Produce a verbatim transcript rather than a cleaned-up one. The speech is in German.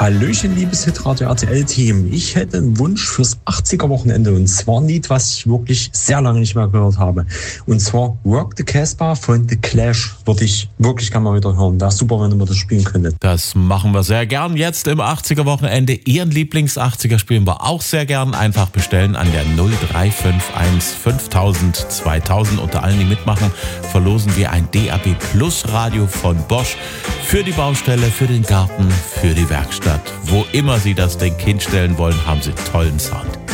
Hallöchen, liebes Hitradio R T L-Team. Ich hätte einen Wunsch fürs achtziger-Wochenende und zwar ein Lied, was ich wirklich sehr lange nicht mehr gehört habe. Und zwar Rock the Casbah von The Clash würde ich wirklich gerne mal wieder hören. Wäre super, wenn ihr das spielen könntet. Das machen wir sehr gern jetzt im achtziger-Wochenende. Ihren Lieblings-achtziger spielen wir auch sehr gern. Einfach bestellen an der null drei fünf eins fünftausend zweitausend. Unter allen, die mitmachen, verlosen wir ein D A B Plus Radio von Bosch für die Baustelle, für den Garten, für die Werkstatt. Wo immer Sie das Ding hinstellen wollen, haben Sie tollen Sound.